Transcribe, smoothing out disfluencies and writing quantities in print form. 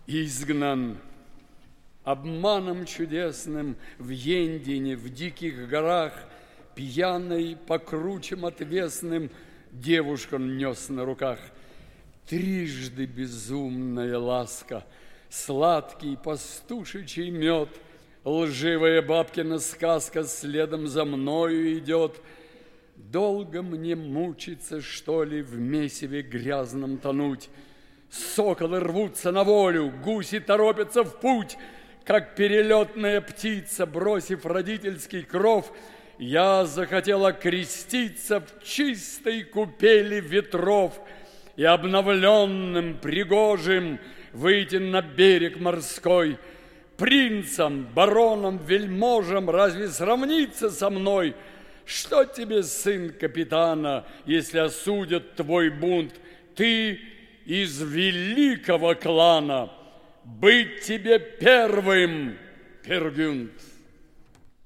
изгнан обманом чудесным в Ендине, в диких горах, пьяной по кручам отвесным девушку нес на руках. Трижды безумная ласка, сладкий пастушечий мед, лживая бабкина сказка следом за мною идет. Долго мне мучиться, что ли, в месиве грязном тонуть? Соколы рвутся на волю, гуси торопятся в путь. Как перелетная птица, бросив родительский кров, я захотела креститься в чистой купели ветров и обновленным, пригожим выйти на берег морской. Принцам, баронам, вельможам разве сравниться со мной? Что тебе, сын капитана, если осудят твой бунт? Ты из великого клана, быть тебе первым, Пергюнд.